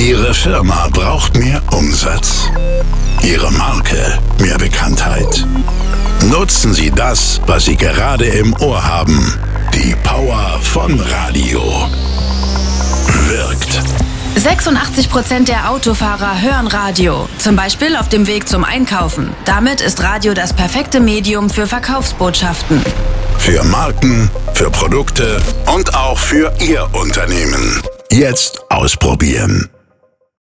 Ihre Firma braucht mehr Umsatz? Ihre Marke mehr Bekanntheit? Nutzen Sie das, was Sie gerade im Ohr haben. Die Power von Radio. Wirkt. 86% der Autofahrer hören Radio, zum Beispiel auf dem Weg zum Einkaufen. Damit ist Radio das perfekte Medium für Verkaufsbotschaften. Für Marken, für Produkte und auch für Ihr Unternehmen. Jetzt ausprobieren.